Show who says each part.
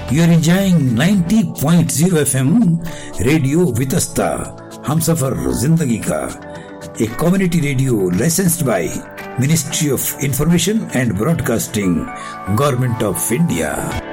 Speaker 1: You are enjoying 90.0 FM radio Vitasta, हम सफर जिंदगी का, एक community radio licensed by ministry of information and broadcasting, government of India.